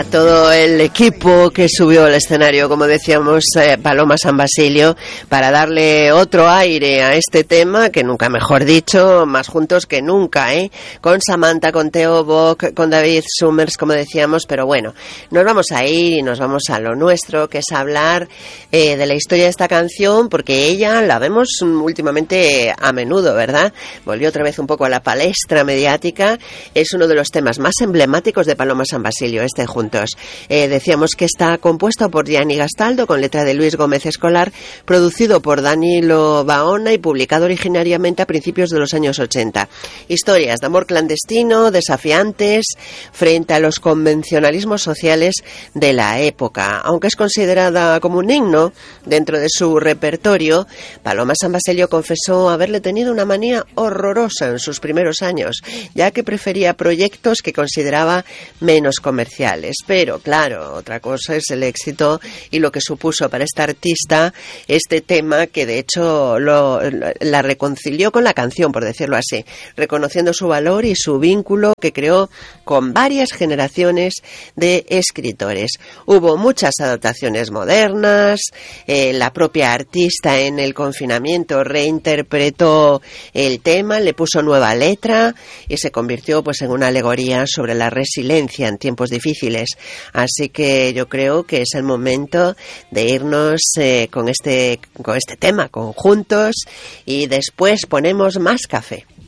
Todo el equipo que subió al escenario, como decíamos, Paloma San Basilio, para darle otro aire a este tema, que nunca mejor dicho, más juntos que nunca, con Samantha, con Theo Bock, con David Summers, como decíamos, pero bueno, nos vamos a ir y nos vamos a lo nuestro, que es hablar de la historia de esta canción, porque ella la vemos últimamente a menudo, ¿verdad? Volvió otra vez un poco a la palestra mediática, es uno de los temas más emblemáticos de Paloma San Basilio, juntos. Decíamos que está compuesto por Gianni Gastaldo, con letra de Luis Gómez Escolar, producido por Danilo Baona y publicado originariamente a principios de los años 80. Historias de amor clandestino, desafiantes, frente a los convencionalismos sociales de la época. Aunque es considerada como un himno dentro de su repertorio, Paloma San Basilio confesó haberle tenido una manía horrorosa en sus primeros años, ya que prefería proyectos que consideraba menos comerciales. Pero claro, otra cosa es el éxito y lo que supuso para esta artista este tema, que de hecho la reconcilió con la canción, por decirlo así, reconociendo su valor y su vínculo que creó con varias generaciones de escritores. Hubo muchas adaptaciones modernas, la propia artista en el confinamiento reinterpretó el tema, le puso nueva letra y se convirtió pues en una alegoría sobre la resiliencia en tiempos difíciles. Así que yo creo que es el momento de irnos con este tema conjuntos, y después ponemos más café.